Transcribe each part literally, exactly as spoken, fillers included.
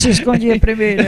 Se escondia primeiro.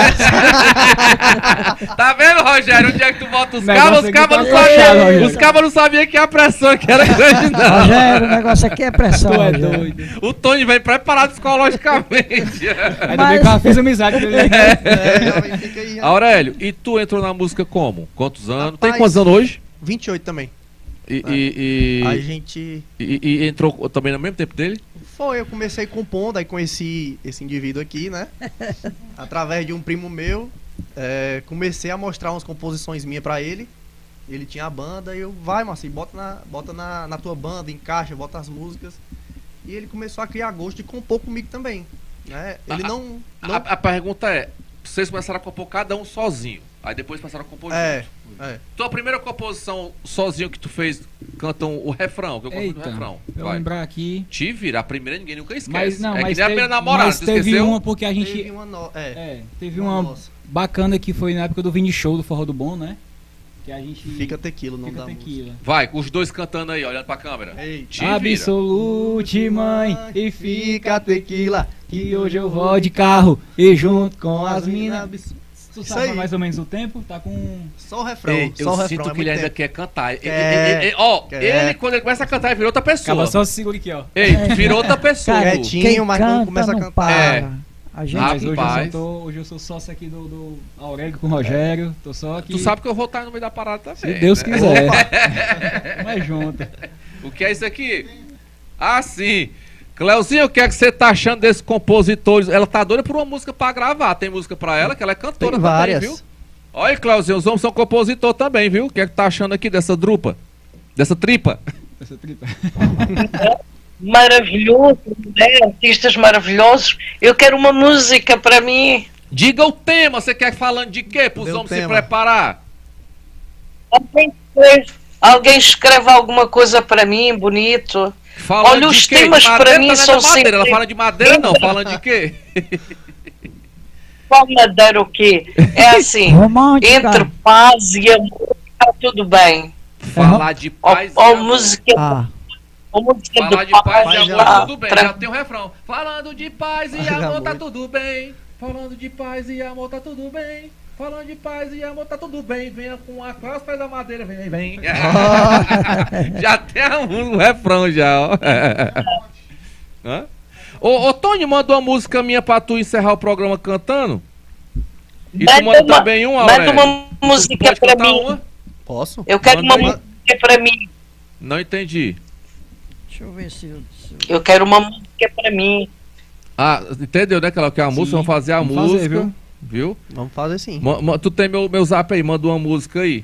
Tá vendo, Rogério? Onde é que tu bota os Negócio cabos? Os aqui cabos tá não sabiam. fechado, Os cabos não sabiam que a pressão que era grande, não. Rogério, o negócio aqui é pressão. Tu é Rogério. doido. O Tony vem preparado psicologicamente. Ainda Mas- bem que eu fiz amizade com ele. É, jovem, fica aí, já. Aurélio, e tu entrou na música como? Quantos anos? Tem Rapaz, quantos anos hoje? vinte e oito também. E, e, A e, gente... e- e entrou também no mesmo tempo dele? Foi, eu comecei compondo, aí conheci esse indivíduo aqui, né? Através de um primo meu. é, comecei a mostrar umas composições minhas pra ele. Ele tinha a banda, e eu, vai, Marcinho, bota, na, bota na, na tua banda, encaixa, bota as músicas. E ele começou a criar gosto de compor comigo também. Né? Ele A- não... A, não a pergunta é, vocês começaram a compor cada um sozinho, aí depois passaram a compor é, junto. é. Tua primeira composição sozinho que tu fez, cantam o refrão, que eu canto o Eita, refrão. eu Vai. lembrar aqui. Te vira, a primeira ninguém nunca esquece. Mas não, é mas que nem a teve, primeira namorada, mas tu teve esqueceu? uma porque a gente... Teve uma no... é, É, teve uma uma nossa. bacana que foi na época do Vini Show do Forró do Bom, né? Que a gente... Fica tequila, não Fica dá música. tequila. Vai, com os dois cantando aí, olhando pra câmera. Ei, Te vira. Absolute, mãe, e fica tequila. que hoje eu vou de carro e junto com as minas. Tu Isso sabe aí. mais ou menos o tempo? Tá com... Só o refrão, Ei, só eu o refrão. sinto é que ele muito ainda tempo. quer cantar. Ele- Quer, ele- ele- Ó, quer. ele quando ele começa a cantar, ele vira outra pessoa. Acaba só segura aqui, ó. Ei, virou outra pessoa. Cara, Quietinho, quem mas quando canta começa a não cantar- para. É. A gente Mas hoje eu, só Rapaz. tô, hoje eu sou sócio aqui do, do Aurélio com o Rogério. Tô só aqui. Tu sabe que eu vou estar no meio da parada também. Se Deus né? quiser. Tamo junto. O que é isso aqui? Ah, sim. Cleuzinho, o que é que você tá achando desses compositores? Ela tá doida por uma música pra gravar. Tem música pra ela, que ela é cantora Tem também, várias. viu? Olha aí, Cleuzinho, os homens são compositor também, viu? O que é que tá achando aqui dessa drupa? Dessa tripa? Essa tripa. Maravilhoso, né? Artistas maravilhosos. Eu quero uma música para mim. Diga o tema, você quer falando de quê? Para os Dê o homens se tema. preparar. Alguém, alguém escreve alguma coisa para mim, bonito. Falando Olha, de os quê? temas De para madeira, mim tá são vendo madeira. Ela sempre- fala de madeira não, falando de quê? Qual madeira o quê? É assim, romântica. entre paz e amor, está tudo bem. Falar de Ou, paz e ou amor. música, Ah, ou música Falar de de paz paz, e e amor, lá, tudo bem. pra- Já tem um refrão. Falando de paz e amor, tá Amor. tudo bem. Falando de paz e amor, tá tudo bem. Falando de paz e amor, tá tudo bem. Venha com a classe, faz a madeira, vem, vem. Já tem um, um refrão já, ó. Hã? Ô, ô, Tony, mandou uma música minha pra tu encerrar o programa cantando? E tu manda uma- também um, manda Aurélio? uma Tu música pode para cantar mim. uma? Posso? Eu quero Manda uma aí. música para mim. Não entendi. deixa eu ver se eu. se eu- Eu quero uma música para mim. Ah, entendeu, né? Que ela quer a Sim, música, vamos fazer a vamos música. fazer, viu? Viu? Vamos fazer sim. Ma- ma- tu tem meu, meu zap aí, manda uma música aí.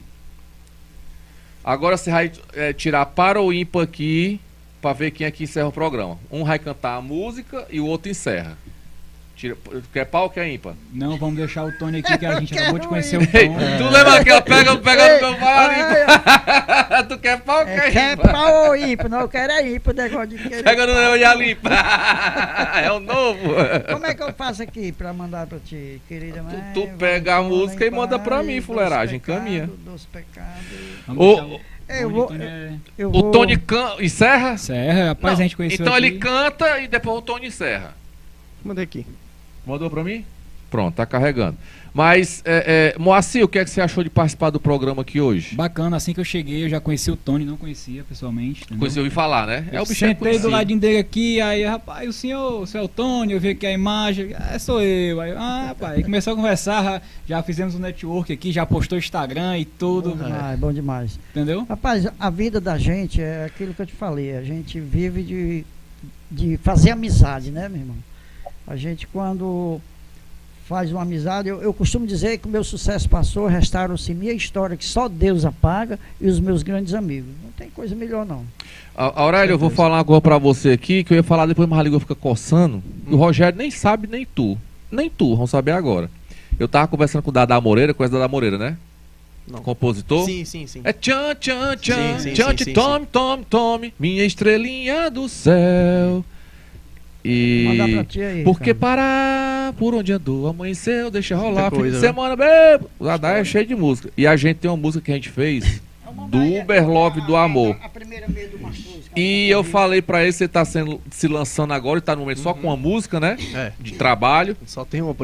Agora você vai é, tirar para ou ímpar aqui, pra ver quem aqui encerra o programa. Um vai cantar a música e o outro encerra. Tira, quer pau ou quer ímpar? Não, vamos deixar o Tony aqui que a gente Eu acabou de quero conhecer o Ei, Tom. tu lembra que ela pega, pega no meu pau ali? Ai, Tu quer pau ou É, quer quer ímpar? pau ou ímpar? Não, eu quero é ímpar, o negócio de querer. Pega no pau. meu e a limpa. É o novo. Como é que eu faço aqui pra mandar pra ti, querida mãe? tu pega a música e manda pra mim, fuleiragem, caminha. Dos pecados. Vamos Ô, deixar o Eu Tony, vou, Tony é- eu O vou, Tony can... encerra? Serra, rapaz, Não, a gente conheceu então aqui. ele canta e depois o Tony encerra. Mandei aqui. Mandou pra mim? Pronto, tá carregando. Mas, é, é, Moacir, o que é que você achou de participar do programa aqui hoje? Bacana, assim que eu cheguei, eu já conheci o Tony, não conhecia pessoalmente. entendeu? Conheci ouvir falar, né? É o Eu bicho é Sentei do conhecido. ladinho dele aqui, aí, rapaz, o senhor, o senhor é o Tony, eu vi aqui a imagem, é, sou eu. Aí, ah, rapaz, aí começou a conversar, já, já fizemos um network aqui, já postou Instagram e tudo, Bom demais, bom demais. entendeu? Rapaz, a vida da gente é aquilo que eu te falei. A gente vive de, de fazer amizade, né, meu irmão? A gente, quando faz uma amizade, eu, eu costumo dizer que o meu sucesso passou, restaram-se minha história, que só Deus apaga, e os meus grandes amigos. Não tem coisa melhor, não. A- Aurélio, eu vou falar uma coisa pra você aqui, que eu ia falar depois, mas a língua fica coçando. E o Rogério nem sabe, nem tu. Nem tu, vamos saber agora. Eu tava conversando com o Dada Moreira, conhece o Dada Moreira, né? Não. Compositor. Sim, sim, sim. É tchan, tchan, tchan, Sim, sim, tchan, sim, tchan, sim, tome, tome, tome, minha estrelinha do céu. Mandar E pra ti aí. porque cara. parar por onde andou, amanheceu, deixa rolar, Muita fim de coisa, né? semana, bebo. O Dada é cheio de música. E a gente tem uma música que a gente fez do Uber Love do Amor. A primeira meia do Mastros, E eu falei pra ele, você tá sendo, se lançando agora e tá no momento só com uma música, né? É. De trabalho. Só tem uma por